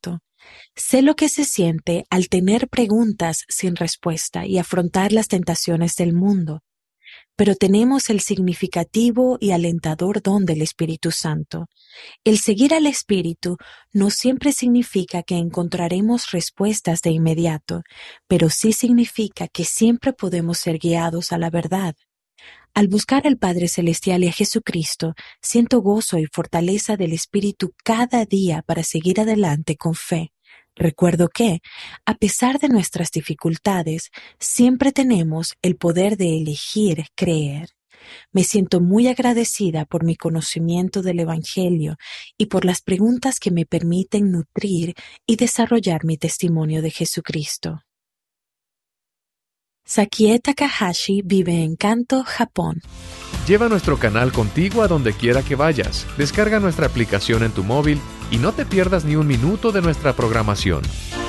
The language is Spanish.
inmediato. Sé lo que se siente al tener preguntas sin respuesta y afrontar las tentaciones del mundo, pero tenemos el significativo y alentador don del Espíritu Santo. El seguir al Espíritu no siempre significa que encontraremos respuestas de inmediato, pero sí significa que siempre podemos ser guiados a la verdad. Al buscar al Padre Celestial y a Jesucristo, siento gozo y fortaleza del Espíritu cada día para seguir adelante con fe. Recuerdo que, a pesar de nuestras dificultades, siempre tenemos el poder de elegir creer. Me siento muy agradecida por mi conocimiento del Evangelio y por las preguntas que me permiten nutrir y desarrollar mi testimonio de Jesucristo. Sakie Takahashi vive en Kanto, Japón. Lleva nuestro canal contigo a donde quiera que vayas. Descarga nuestra aplicación en tu móvil y no te pierdas ni un minuto de nuestra programación.